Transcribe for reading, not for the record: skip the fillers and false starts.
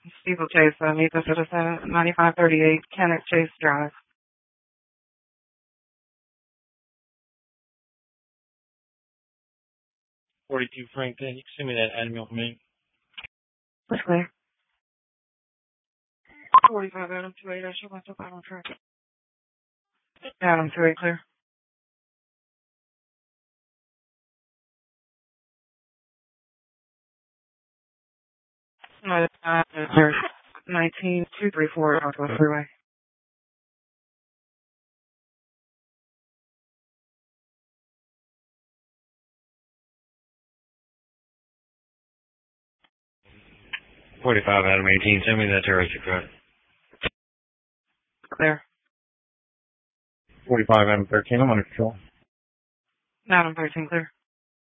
Steeple Chase, meet the citizen, 9538 Kenneth Chase Drive. 42 Franklin. You can send me that animal for me. That's clear. 45 Adam 28, I should want to on track. Adam 28, clear. Clear. 19234 Northwest Freeway. Adam 18. Send me that terrorist credit. Clear. 45 Adam 13. I'm under control. Adam 13, clear.